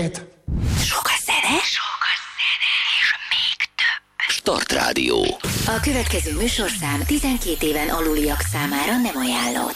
Sok a zene, és még több. Start Rádió. A következő műsorszám 12 éven aluliak számára nem ajánlott.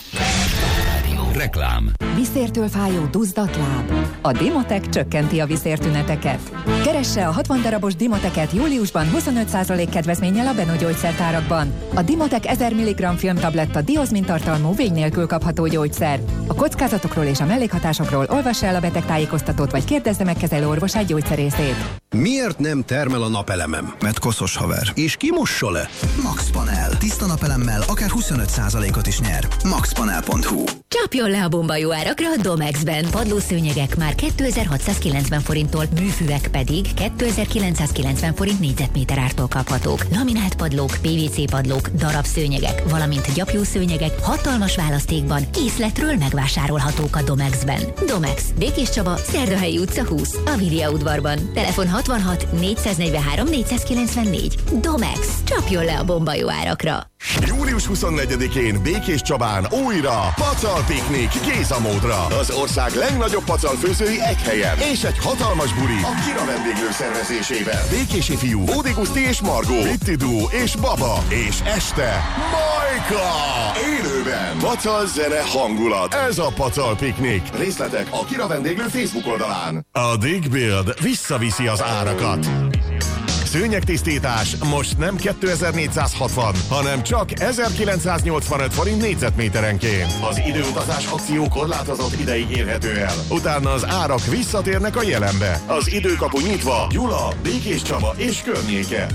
Reklám. Viszértől fájó duzzadt láb. A Dimotec csökkenti a viszértüneteket. Keresse a 60 darabos Dimoteket júliusban 25% kedvezménnyel a Beno gyógyszertárakban. A Dimotec 1000 mg filmtabletta diozmin-tartalmú vény nélkül kapható gyógyszer. A kockázatokról és a mellékhatásokról olvassa el a betegtájékoztatót, vagy kérdezze meg kezelő orvosát gyógyszerészét. Miért nem termel a napelemem? Mert koszos haver. És ki mossa le? Max Panel. Tiszta napelemmel akár 25%-ot is nyer. maxpanel.hu. Csapjon le a bomba jó árakra a Domexben. Padlószőnyegek már 2690 forinttól, műfüvek pedig 2990 forint négyzetméter ártól kaphatók. Laminált padlók, PVC padlók, darabszőnyegek, valamint gyapjúszőnyegek hatalmas választékban készletről megvásárolhatók a Domexben. Domex, Békés Csaba, Szerdahelyi utca 20, Avilia udvarban. Telefon 66 443 494. Domex, csapjon le a bomba jó árakra. Július 24-én Békés Csabán újra pacal piknik Géza módra. Az ország legnagyobb pacalfőzői egy helyen. És egy hatalmas buli a Kira vendéglő szervezésével. Békési fiú, Ódi Guszti és Margó, Pitti Du és Baba. És este Majka! Élőben. Pacal zene hangulat. Ez a pacal piknik. Részletek a Kira vendéglő Facebook oldalán. A Dig Build visszaviszi az árakat. Szőnyegtisztítás most nem 2460, hanem csak 1985 forint négyzetméterenként. Az időutazás akció korlátozott ideig érhető el. Utána az árak visszatérnek a jelenbe. Az időkapu nyitva, Gyula, Békés Csaba és környéke.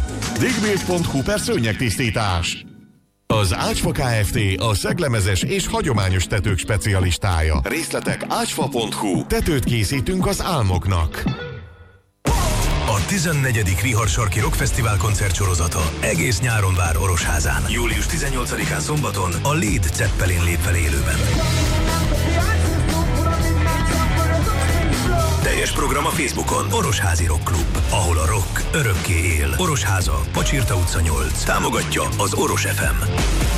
Digbuild.hu/szőnyegtisztítás. Az Ácsfa Kft. A szeglemezes és hagyományos tetők specialistája. Részletek ácsfa.hu. Tetőt készítünk az álmoknak. A 14. Richard Sarki Rock Fesztivál koncertsorozata egész nyáron vár Orosházán. Július 18-án szombaton a Led Zeppelin lép fel élőben. Teljes program a Facebookon. Orosházi Rock Klub, ahol a rock örökké él. Orosháza, Pacsirta utca 8. Támogatja az Oros FM.